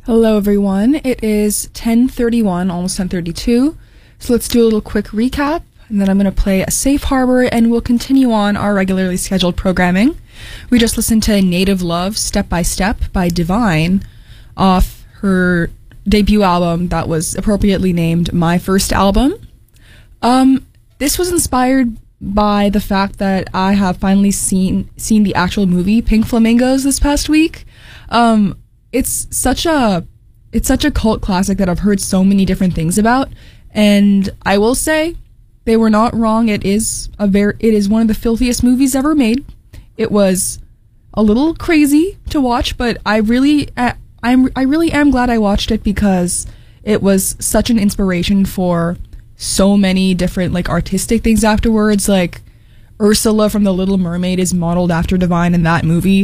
Hello everyone, it is 10:31, almost 10:32, so let's do a little quick recap, and then I'm going to play a safe harbor, and we'll continue on our regularly scheduled programming. We just listened to Native Love, Step by Step by Divine, off her debut album that was appropriately named My First Album. This was inspired by the fact that I have finally seen the actual movie Pink Flamingos this past week. It's such a cult classic that I've heard so many different things about, and I will say they were not wrong. It is one of the filthiest movies ever made. It was a little crazy to watch, but I really am glad I watched it because it was such an inspiration for so many different like artistic things afterwards. Like Ursula from The Little Mermaid is modeled after Divine in that movie.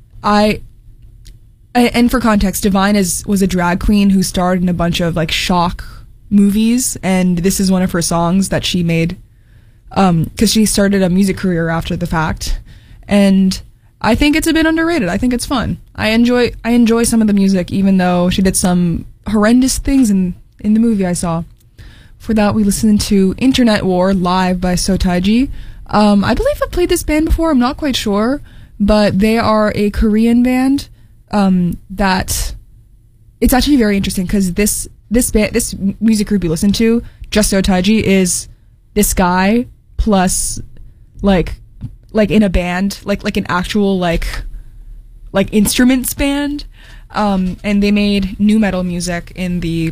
And for context, Divine was a drag queen who starred in a bunch of like shock movies, and this is one of her songs that she made because she started a music career after the fact. And I think it's a bit underrated. I think it's fun. I enjoy some of the music, even though she did some horrendous things in the movie I saw. For that, we listened to Internet War live by Sotaiji. I believe I've played this band before. I'm not quite sure, but they are a Korean band. That it's actually very interesting because this music group you listen to, Just Sotaiji, is this guy plus like in a band, like an actual like instruments band, and they made nu metal music in the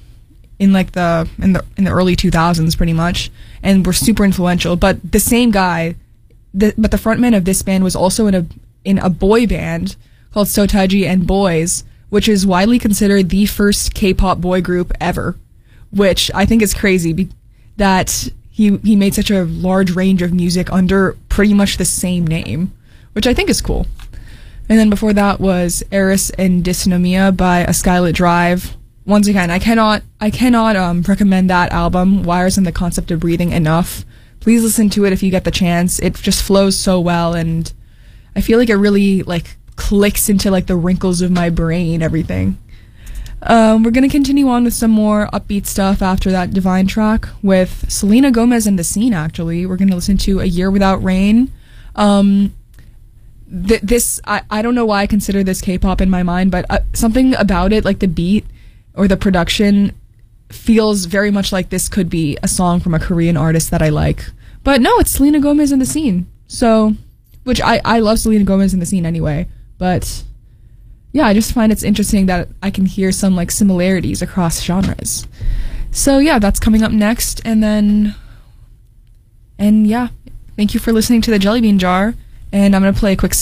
early 2000s pretty much, and were super influential. But the same guy, but the frontman of this band was also in a boy band called Sotaiji and Boys, which is widely considered the first K-pop boy group ever, which I think is crazy that he made such a large range of music under pretty much the same name, which I think is cool. And then before that was Eris and Dysnomia by A Skylit Drive. Once again, I cannot recommend that album, Wires and the Concept of Breathing, enough. Please listen to it if you get the chance. It just flows so well, and I feel like it really like clicks into like the wrinkles of my brain, everything. We're gonna continue on with some more upbeat stuff after that Divine track with Selena Gomez and The Scene. Actually, we're gonna listen to A Year Without Rain. This I don't know why I consider this K-pop in my mind, but something about it, like the beat or the production, feels very much like this could be a song from a Korean artist that I like. But no, it's Selena Gomez and The Scene. So, which I love Selena Gomez and The Scene anyway. But yeah, I just find it's interesting that I can hear some like similarities across genres. So yeah, that's coming up next, and yeah, thank you for listening to the Jelly Bean Jar, and I'm gonna play a quick